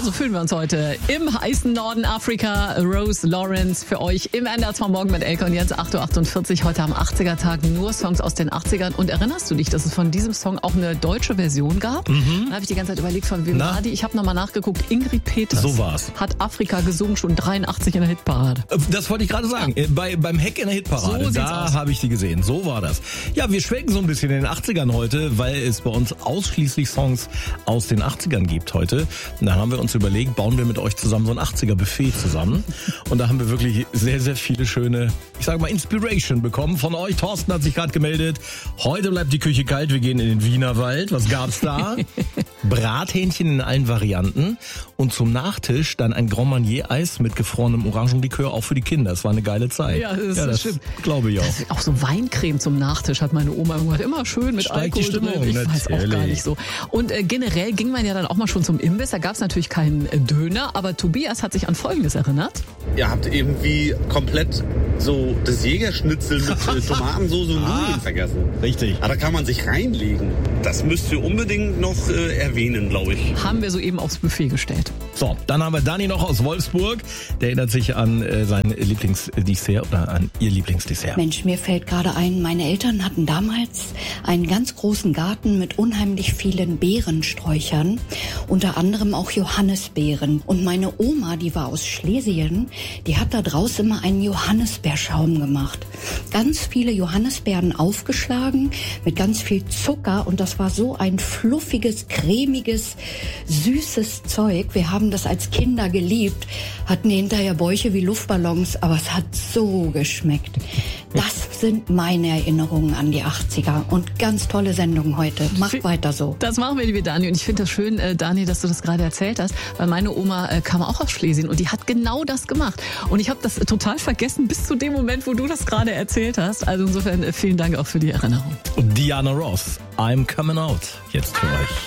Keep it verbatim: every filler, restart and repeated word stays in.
so fühlen wir uns heute im heißen Norden Afrika. Rose Lawrence für euch im N D R zwei Morgen mit Elke und Jens, acht Uhr achtundvierzig, heute am achtziger-Tag, nur Songs aus den achtzigern. Und erinnerst du dich, dass es von diesem Song auch eine deutsche Version gab? Mhm. Da habe ich die ganze Zeit überlegt, von wem Na? war die? Ich habe nochmal nachgeguckt. Ingrid Peters So war's. hat Afrika gesungen, schon dreiundachtzig in der Hitparade. Das wollte ich gerade sagen. Bei, beim Heck in der Hitparade, So sieht's da aus. habe ich die gesehen. So war das. Ja, wir schwenken so ein bisschen in den achtzigern heute, weil es bei uns ausschließlich Songs aus den achtzigern gibt heute. Und dann haben wir uns überlegt, bauen wir mit euch zusammen so ein achtziger-Buffet zusammen. Und da haben wir wirklich sehr, sehr viele schöne, ich sage mal, Inspiration bekommen von euch. Thorsten hat sich gerade gemeldet. Heute bleibt die Küche kalt, wir gehen in den Wienerwald. Was gab's da? Brathähnchen in allen Varianten. Und zum Nachtisch dann ein Grand Marnier-Eis mit gefrorenem Orangenlikör, auch für die Kinder. Das war eine geile Zeit. Ja, das, ja, das stimmt. glaube ich auch. Das, auch so Weincreme zum Nachtisch hat meine Oma gemacht. Immer schön mit Steigt die Alkohol Stimmung, drin. Ich weiß auch gar natürlich. nicht so. Und äh, generell ging man ja dann auch mal schon zum Imbiss. Da gab es natürlich keinen äh, Döner, aber Tobias hat sich an Folgendes erinnert. Ihr habt irgendwie komplett so das Jägerschnitzel mit äh, Tomatensoße und Nudeln vergessen. Richtig. Aber da kann man sich reinlegen. Das müsst ihr unbedingt noch äh, erwähnen, glaube ich. Haben wir soeben aufs Buffet gestellt. So, dann haben wir Dani noch aus Wolfsburg. Der erinnert sich an äh, sein Lieblingsdessert oder an ihr Lieblingsdessert. Mensch, mir fällt gerade ein, meine Eltern hatten damals einen ganz großen Garten mit unheimlich vielen Beerensträuchern, unter anderem auch Johannisbeeren. Und meine Oma, die war aus Schlesien, die hat da draußen immer einen Johannisbeerschaum gemacht. Ganz viele Johannisbeeren aufgeschlagen mit ganz viel Zucker und das war so ein fluffiges, cremiges, süßes Zeug. Wir haben das als Kinder geliebt, hatten hinterher Bäuche wie Luftballons, aber es hat so geschmeckt. Das sind meine Erinnerungen an die achtziger und ganz tolle Sendung heute. Macht weiter so. Das machen wir, liebe Dani. Und ich finde das schön, äh, Dani, dass du das gerade erzählt hast, weil meine Oma äh, kam auch aus Schlesien und die hat genau das gemacht. Und ich habe das total vergessen bis zu dem Moment, wo du das gerade erzählt hast. Also insofern äh, vielen Dank auch für die Erinnerung. Und Diana Ross, I'm Coming Out, jetzt für euch.